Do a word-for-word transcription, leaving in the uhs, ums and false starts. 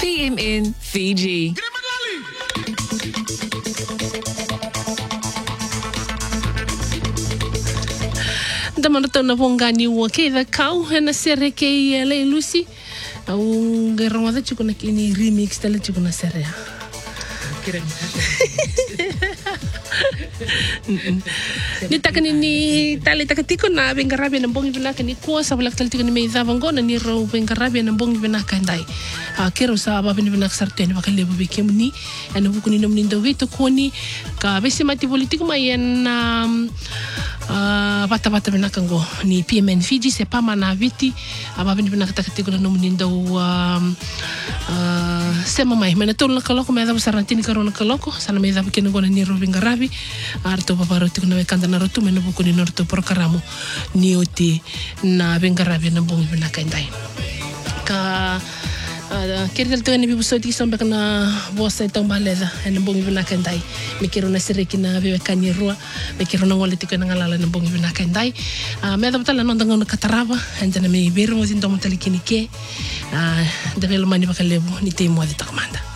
P M N Fiji. Damarato na vongani ua ke da kau hena sere ke i le Lucy au ngeronga da chukuna kini remix tala chukuna sere ni takani ni tali takatiko na bengarabi na bongi binaka ni ko sa balak tali tikani me davangona ni ro bengarabi na bongi binaka ndai a kero sa ba bini binaka sarteni bakale bu bekemni ana bukuni nomni ndo vito koni ka besi mati politiko mai na Uh, bata bata binaka ngo ni P M N Fiji se pa mana viti aba bini binaka takatiko na nomni ndo um, uh, sema mai mena tolu na kaloko me da sarantini karo na kaloko sana me da bikene ngona ni ro bengarabi arto paparo tiko na kanda na rotu me no bukuni norto programo ni oti na bengarabi na bongi binaka ndai ka Uh, kira tala tengah ni bibu soti sampai kena bosa itong baleda na bongi binaka ndai me kiro na siriki na bebe kanirua me kiro na ngole tiko na ngalala na bongi binaka ndai uh, me da batala no ndanga na kataraba anja na me biru mo tinto mo talikini ke uh, da velo mani bakalebu ni te mo di takamanda